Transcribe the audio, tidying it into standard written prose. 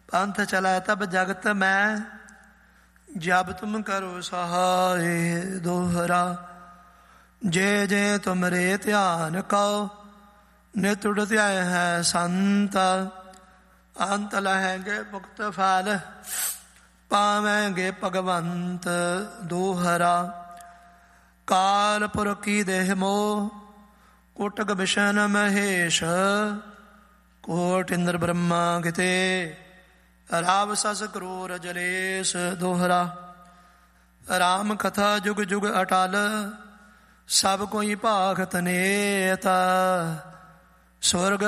ਪੰਥ ਚਲੈ ਤਬ ਜਗਤ ਮੈਂ, ਜਬ ਤੁਮ ਕਰੋ ਸਹਾਏ ਦੋਹਰਾ। ਜੇ ਜੇ ਤੁਮਰੇ ਧਿਆਨ ਕਉ, ਨਿਤ ਉਡਤਿਆ ਹੈ ਸੰਤ। ਅੰਤ ਲਹੈਂਗੇ ਮੁਕਤ ਫਲ, ਪਾਵੈਂਗੇ ਭਗਵੰਤ ਦੋਹਰਾ। ਕਾਲ ਪੁਰਖ ਕੀ ਦੇਹ ਮੋਹ, ਕੋਟਿਕ ਵਿਸ਼ਨ ਮਹੇਸ਼। ਕੋਟਿ ਇੰਦਰ ਬ੍ਰਹਮਾ ਕਿਤੇ, ਰਾਵ ਸਸ ਕਰੂਰ ਜਲੇਸ਼ ਦੋਹਰਾ। ਰਾਮ ਕਥਾ ਜੁਗ ਜੁਗ ਅਟਲ, ਸਭ ਕੋਈ ਭਾਖਤ ਨੇਤ। ਸਵਰਗ